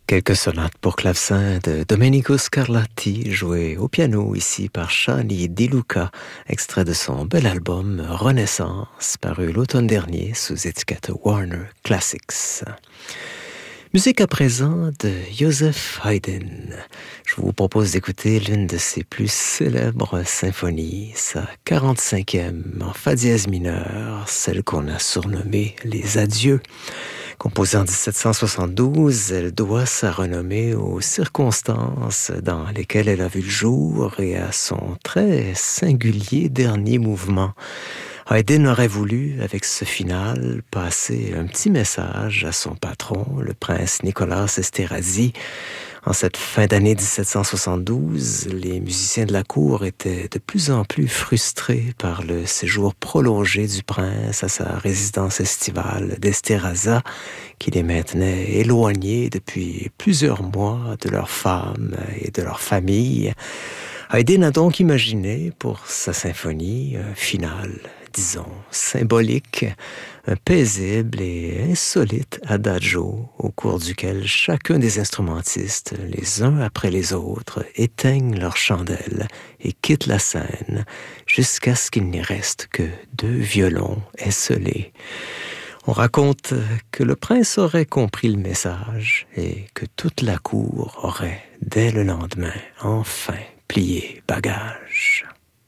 Quelques sonates pour clavecin de Domenico Scarlatti, joué au piano ici par Shani Di Luca, extrait de son bel album Renaissance, paru l'automne dernier sous étiquette Warner Classics. Musique à présent de Joseph Haydn. Je vous propose d'écouter l'une de ses plus célèbres symphonies, sa 45e en fa dièse mineur, celle qu'on a surnommée Les Adieux. Composée en 1772, elle doit sa renommée aux circonstances dans lesquelles elle a vu le jour et à son très singulier dernier mouvement. Haydn aurait voulu, avec ce final, passer un petit message à son patron, le prince Nicolas Esterhazy. En cette fin d'année 1772, les musiciens de la cour étaient de plus en plus frustrés par le séjour prolongé du prince à sa résidence estivale d'Esterháza, qui les maintenait éloignés depuis plusieurs mois de leurs femmes et de leur famille. Haydn a donc imaginé pour sa symphonie un final, disons, symbolique, un paisible et insolite adagio au cours duquel chacun des instrumentistes, les uns après les autres, éteignent leurs chandelles et quittent la scène jusqu'à ce qu'il n'y reste que 2 violons esselés. On raconte que le prince aurait compris le message et que toute la cour aurait, dès le lendemain, enfin plié bagage.